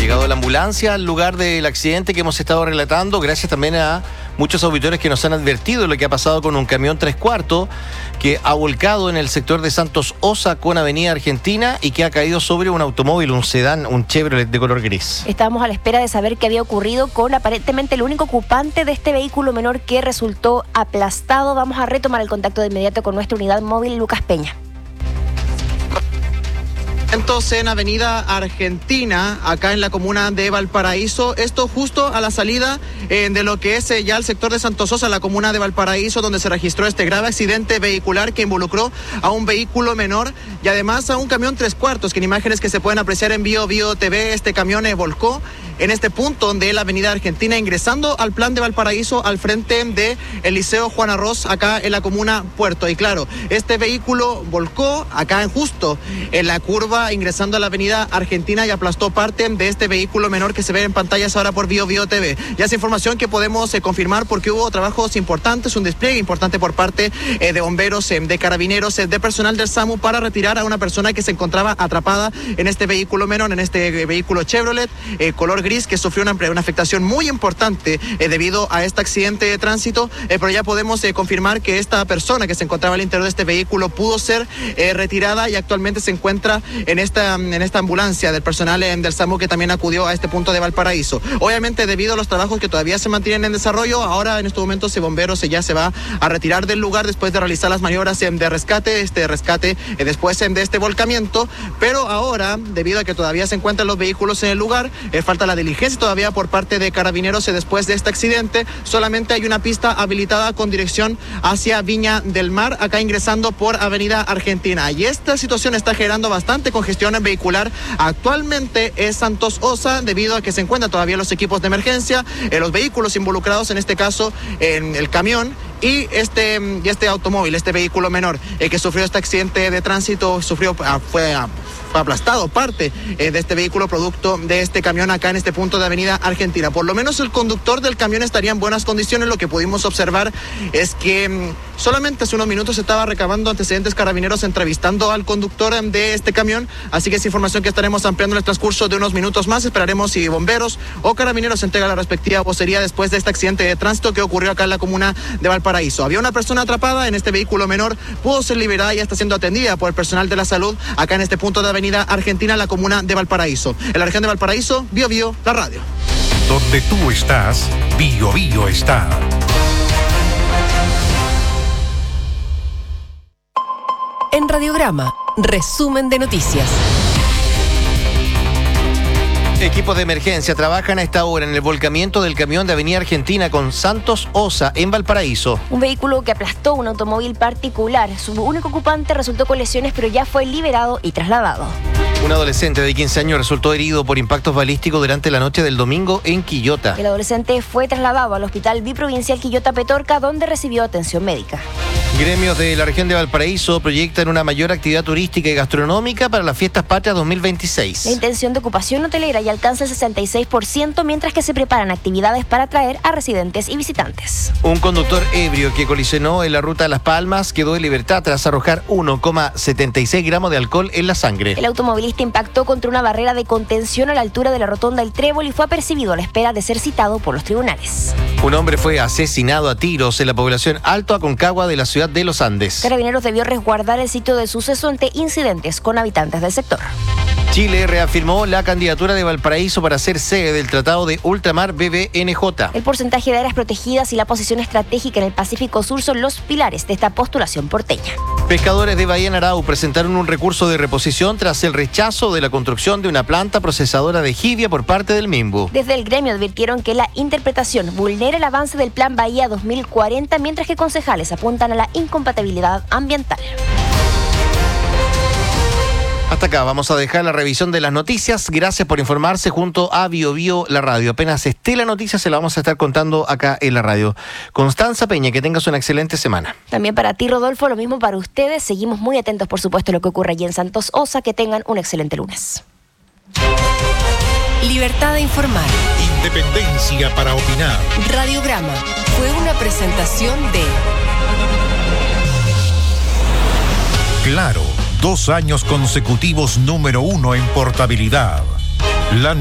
llegado la ambulancia al lugar del accidente que hemos estado relatando, gracias también a muchos auditores que nos han advertido de lo que ha pasado con un camión 3/4 que ha volcado en el sector de Santos Osa con Avenida Argentina y que ha caído sobre un automóvil, un sedán, un Chevrolet de color gris. Estábamos a la espera de saber qué había ocurrido con aparentemente el único ocupante de este vehículo menor que resultó aplastado. Vamos a retomar el contacto de inmediato con nuestra unidad móvil, Lucas Peña. En Avenida Argentina, acá en la comuna de Valparaíso, esto justo a la salida de lo que es ya el sector de Santos Osa, la comuna de Valparaíso, donde se registró este grave accidente vehicular que involucró a un vehículo menor y además a un camión 3/4, que en imágenes que se pueden apreciar en Bio TV, este camión volcó en este punto de la Avenida Argentina, ingresando al plan de Valparaíso al frente del Liceo Juan Arroz, acá en la comuna Puerto. Y claro, este vehículo volcó acá justo en la curva, ingresando a la Avenida Argentina y aplastó parte de este vehículo menor que se ve en pantallas ahora por Bio TV. Ya es información que podemos confirmar porque hubo trabajos importantes, un despliegue importante por parte de bomberos, de carabineros, de personal del SAMU para retirar a una persona que se encontraba atrapada en este vehículo menor, en este vehículo Chevrolet, color gris, que sufrió una afectación muy importante debido a este accidente de tránsito, pero ya podemos confirmar que esta persona que se encontraba al interior de este vehículo pudo ser retirada y actualmente se encuentra en esta ambulancia del personal del SAMU que también acudió a este punto de Valparaíso. Obviamente, debido a los trabajos que todavía se mantienen en desarrollo, ahora en estos momentos bomberos ya se va a retirar del lugar después de realizar las maniobras de rescate, después de este volcamiento, pero ahora, debido a que todavía se encuentran los vehículos en el lugar, falta la diligencia todavía por parte de carabineros después de este accidente. Solamente hay una pista habilitada con dirección hacia Viña del Mar, acá ingresando por Avenida Argentina. Y esta situación está generando bastante congestión vehicular. Actualmente es Santos Osa, debido a que se encuentran todavía los equipos de emergencia, los vehículos involucrados, en este caso en el camión, y este automóvil, este vehículo menor que sufrió este accidente de tránsito, fue aplastado parte de este vehículo producto de este camión acá en este punto de Avenida Argentina. Por lo menos el conductor del camión estaría en buenas condiciones. Lo que pudimos observar es que solamente hace unos minutos se estaba recabando antecedentes carabineros entrevistando al conductor de este camión, así que es información que estaremos ampliando en el transcurso de unos minutos más. Esperaremos si bomberos o carabineros entregan la respectiva vocería después de este accidente de tránsito que ocurrió acá en la comuna de Valparaíso. Había una persona atrapada en este vehículo menor, pudo ser liberada y ya está siendo atendida por el personal de la salud acá en este punto de Avenida Argentina, la comuna de Valparaíso. En la región de Valparaíso, Bio, la radio. Donde tú estás, Bio está. En Radiograma, resumen de noticias. Equipos de emergencia trabajan a esta hora en el volcamiento del camión de Avenida Argentina con Santos Osa en Valparaíso. Un vehículo que aplastó un automóvil particular. Su único ocupante resultó con lesiones, pero ya fue liberado y trasladado. Un adolescente de 15 años resultó herido por impactos balísticos durante la noche del domingo en Quillota. El adolescente fue trasladado al Hospital Biprovincial Quillota Petorca, donde recibió atención médica. Gremios de la región de Valparaíso proyectan una mayor actividad turística y gastronómica para las Fiestas Patrias 2026. La intención de ocupación hotelera ya alcanza el 66%, mientras que se preparan actividades para atraer a residentes y visitantes. Un conductor ebrio que colisionó en la ruta de Las Palmas quedó en libertad tras arrojar 1,76 gramos de alcohol en la sangre. El automovilista impactó contra una barrera de contención a la altura de la rotonda El Trébol y fue apercibido a la espera de ser citado por los tribunales. Un hombre fue asesinado a tiros en la población Alto Aconcagua de la ciudad de Los Andes. Carabineros debió resguardar el sitio del suceso ante incidentes con habitantes del sector. Chile reafirmó la candidatura de Valparaíso para ser sede del Tratado de Ultramar BBNJ. El porcentaje de áreas protegidas y la posición estratégica en el Pacífico Sur son los pilares de esta postulación porteña. Pescadores de Bahía Narau presentaron un recurso de reposición tras el rechazo de la construcción de una planta procesadora de jibia por parte del MIMBU. Desde el gremio advirtieron que la interpretación vulnera el avance del Plan Bahía 2040, mientras que concejales apuntan a la incompatibilidad ambiental. Hasta acá vamos a dejar la revisión de las noticias. Gracias por informarse junto a Bio la radio. Apenas esté la noticia se la vamos a estar contando acá en la radio. Constanza Peña, que tengas una excelente semana. También para ti, Rodolfo, lo mismo para ustedes. Seguimos muy atentos, por supuesto, a lo que ocurre allí en Santos Osa. Que tengan un excelente lunes. Libertad de informar. Independencia para opinar. Radiograma fue una presentación de Claro, 2 años consecutivos número 1 en portabilidad. La